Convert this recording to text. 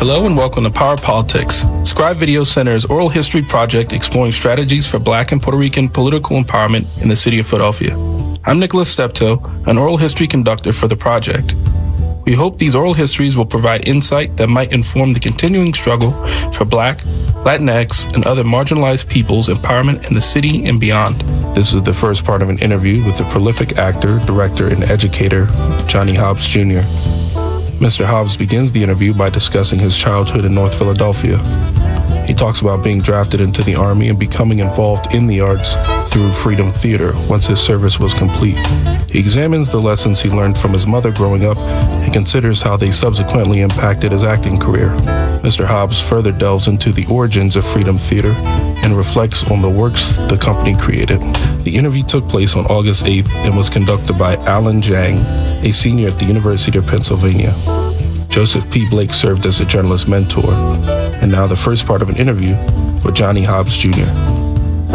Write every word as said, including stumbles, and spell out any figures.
Hello and welcome to Power Politics, Scribe Video Center's oral history project exploring strategies for Black and Puerto Rican political empowerment in the city of Philadelphia. I'm Nicholas Steptoe, an oral history conductor for the project. We hope these oral histories will provide insight that might inform the continuing struggle for Black, Latinx, and other marginalized peoples' empowerment in the city and beyond. This is the first part of an interview with the prolific actor, director, and educator, Johnny Hobbs Junior Mister Hobbs begins the interview by discussing his childhood in North Philadelphia. He talks about being drafted into the Army and becoming involved in the arts through Freedom Theater once his service was complete. He examines the lessons he learned from his mother growing up and considers how they subsequently impacted his acting career. Mister Hobbs further delves into the origins of Freedom Theater and reflects on the works the company created. The interview took place on August eighth and was conducted by Alan Jang, a senior at the University of Pennsylvania. Joseph P. Blake served as a journalist mentor. And now the first part of an interview with Johnny Hobbs Junior